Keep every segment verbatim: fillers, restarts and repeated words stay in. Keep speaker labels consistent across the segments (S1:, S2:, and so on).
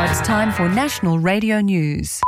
S1: It's time for National Radio News.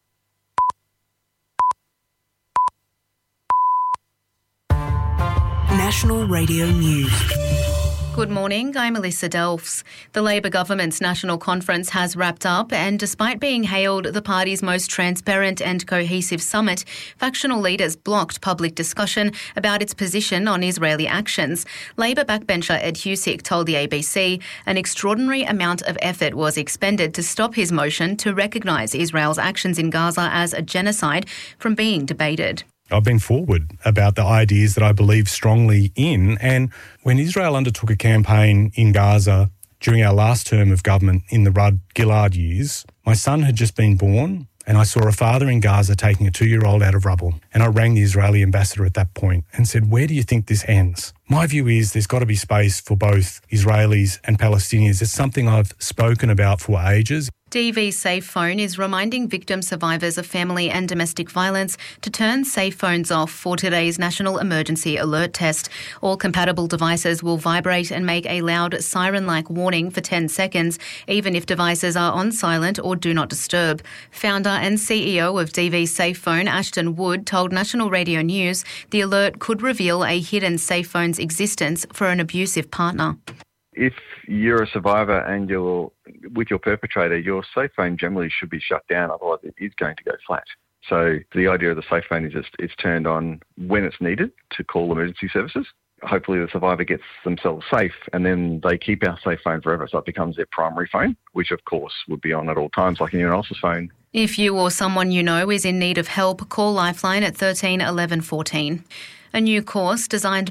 S2: National Radio News.
S3: Good morning, I'm Melissa Delfs. The Labor government's national conference has wrapped up, and despite being hailed the party's most transparent and cohesive summit, factional leaders blocked public discussion about its position on Israeli actions. Labor backbencher Ed Husic told the A B C an extraordinary amount of effort was expended to stop his motion to recognise Israel's actions in Gaza as a genocide from being debated.
S4: I've been forward about the ideas that I believe strongly in, and when Israel undertook a campaign in Gaza during our last term of government in the Rudd-Gillard years, my son had just been born, and I saw a father in Gaza taking a two-year-old out of rubble, and I rang the Israeli ambassador at that point and said, where do you think this ends? My view is there's got to be space for both Israelis and Palestinians. It's something I've spoken about for ages.
S3: D V Safe Phone is reminding victim survivors of family and domestic violence to turn safe phones off for today's National Emergency Alert Test. All compatible devices will vibrate and make a loud siren-like warning for ten seconds, even if devices are on silent or do not disturb. Founder and C E O of D V Safe Phone, Ashton Wood, told National Radio News the alert could reveal a hidden safe phone's existence for an abusive partner.
S5: If you're a survivor and you're with your perpetrator, your safe phone generally should be shut down, otherwise it is going to go flat. So the idea of the safe phone is just it's turned on when it's needed to call emergency services. Hopefully the survivor gets themselves safe and then they keep our safe phone forever, so it becomes their primary phone, which of course would be on at all times like anyone else's phone.
S3: If you or someone you know is in need of help, call Lifeline at thirteen eleven fourteen. A new course designed